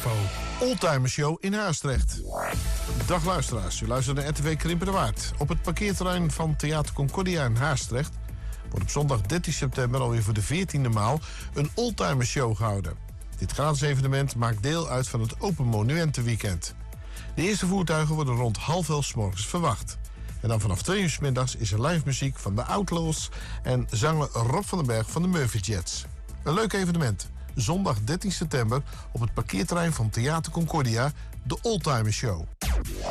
Info. Oldtimer Show in Haastrecht. Dag luisteraars, u luistert naar RTV Krimpenerwaard. Op het parkeerterrein van Theater Concordia in Haastrecht wordt op zondag 13 september alweer voor de 14e maal een Oldtimer Show gehouden. Dit gratis evenement maakt deel uit van het Open Monumentenweekend. De eerste voertuigen worden rond 11:30 's morgens verwacht. En dan vanaf 2 uur 's middags is er live muziek van de Outlaws en zanger Rob van den Berg van de Murphy Jets. Een leuk evenement. Zondag 13 september op het parkeerterrein van Theater Concordia, de Oldtimer Show.